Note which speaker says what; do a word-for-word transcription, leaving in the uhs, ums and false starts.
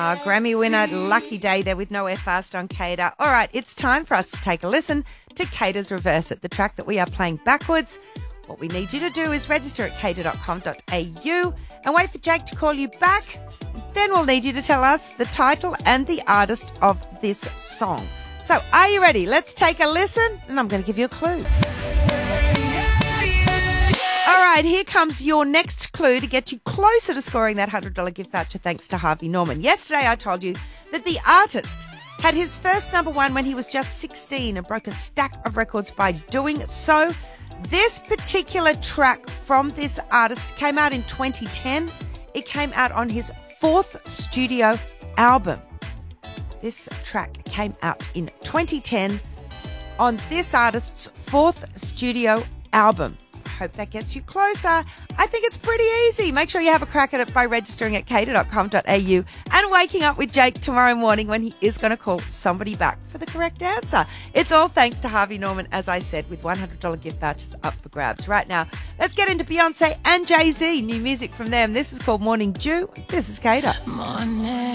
Speaker 1: Uh, Grammy winner, Lucky Day there with Nowhere Fast on Cater. All right, it's time for us to take a listen to Cater's Reverse It, the track that we are playing backwards. What we need you to do is register at cater dot com dot a u and wait for Jake to call you back. Then we'll need you to tell us the title and the artist of this song. So are you ready? Let's take a listen, and I'm going to give you a clue. All right, here comes your next clue to get you closer to scoring that one hundred dollars gift voucher thanks to Harvey Norman. Yesterday I told you that the artist had his first number one when he was just sixteen and broke a stack of records by doing so. This particular track from this artist came out in twenty ten. It came out on his fourth studio album. This track came out in twenty ten on this artist's fourth studio album. I hope that gets you closer. I think it's pretty easy. Make sure you have a crack at it by registering at cater dot com dot a u and waking up with Jake tomorrow morning when he is going to call somebody back for the correct answer. It's all thanks to Harvey Norman, as I said, with one hundred dollars gift vouchers up for grabs. Right now, let's get into Beyonce and Jay-Z. New music from them. This is called Morning Dew. This is Cater. Morning.